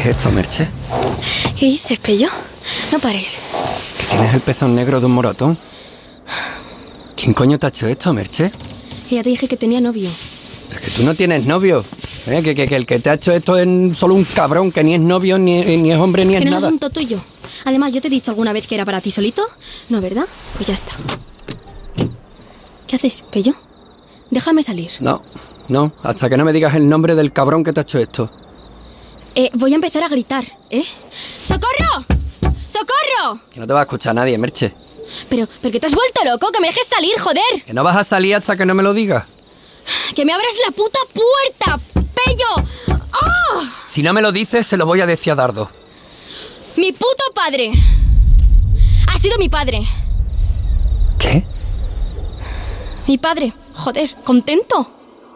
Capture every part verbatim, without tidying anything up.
es esto, Merche? ¿Qué dices, Pello? No pares. ¿Que tienes el pezón negro de un moratón? ¿Quién coño te ha hecho esto, Merche? Que ya te dije que tenía novio. Pero que tú no tienes novio. ¿eh? Que, que, que el que te ha hecho esto es solo un cabrón, que ni es novio, ni, ni es hombre, ni es Que no nada. es un tuyo. Además, ¿yo te he dicho alguna vez que era para ti solito? No, ¿verdad? Pues ya está. ¿Qué haces, Pello? Déjame salir. No, no, hasta que no me digas el nombre del cabrón que te ha hecho esto. Eh, voy a empezar a gritar, ¿eh? ¡Socorro! ¡Socorro! Que no te va a escuchar nadie, Merche. Pero, ¿pero que te has vuelto loco? ¡Que me dejes salir, joder! Que no vas a salir hasta que no me lo digas. ¡Que me abras la puta puerta, Pello! ¡Oh! Si no me lo dices, se lo voy a decir a Dardo. ¡Mi puto padre! Ha sido mi padre. ¿Qué? Mi padre. Joder, ¿contento?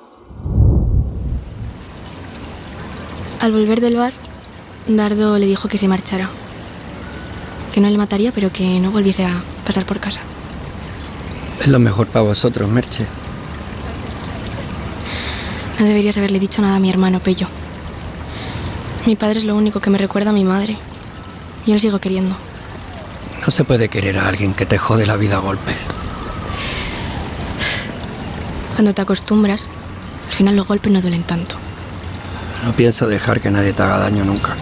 Al volver del bar, Dardo le dijo que se marchara. Que no le mataría, pero que no volviese a pasar por casa. Es lo mejor para vosotros, Merche. No deberías haberle dicho nada a mi hermano, Pello. Mi padre es lo único que me recuerda a mi madre. Yo lo sigo queriendo. No se puede querer a alguien que te jode la vida a golpes. Cuando te acostumbras, al final los golpes no duelen tanto. No pienso dejar que nadie te haga daño nunca.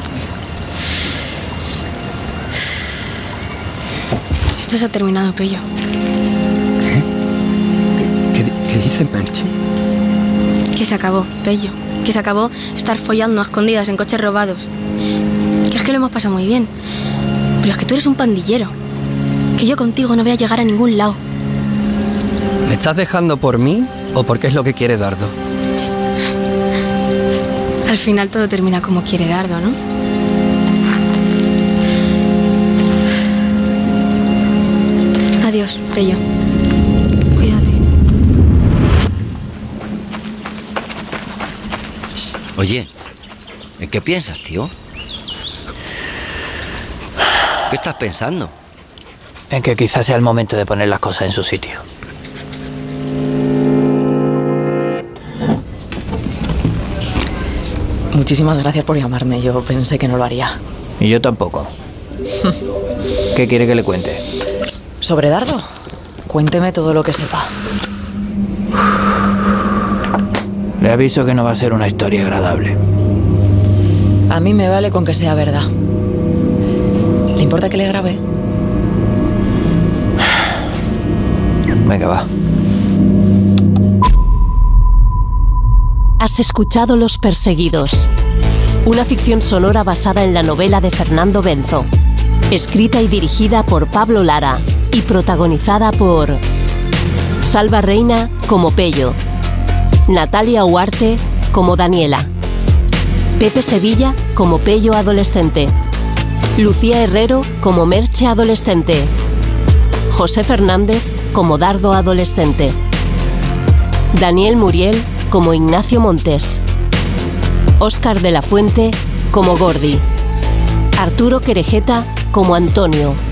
Esto se ha terminado, Pello. ¿Qué? ¿Qué, qué, qué dices, Merche? Que se acabó, Pello. Que se acabó estar follando a escondidas en coches robados. Que es que lo hemos pasado muy bien. Pero es que tú eres un pandillero. Que yo contigo no voy a llegar a ningún lado. ¿Me estás dejando por mí o porque es lo que quiere Dardo? Al final todo termina como quiere Dardo, ¿no? Adiós, Pello. Cuídate. Oye, ¿en qué piensas, tío? ¿Qué estás pensando? En que quizás sea el momento de poner las cosas en su sitio. Muchísimas gracias por llamarme. Yo pensé que no lo haría. Y yo tampoco. ¿Qué quiere que le cuente? ¿Sobre Dardo? Cuénteme todo lo que sepa. Le aviso que no va a ser una historia agradable. A mí me vale con que sea verdad. ¿Le importa que le grabe? Venga, va. Has escuchado Los Perseguidos, una ficción sonora basada en la novela de Fernando Benzo, escrita y dirigida por Pablo Lara y protagonizada por Salva Reina como Pello, Natalia Huarte como Daniela, Pepe Sevilla como Pello adolescente, Lucía Herrero como Merche adolescente, José Fernández como Dardo adolescente, Daniel Muriel como Ignacio Montes, Óscar de la Fuente como Gordi, Arturo Querejeta como Antonio,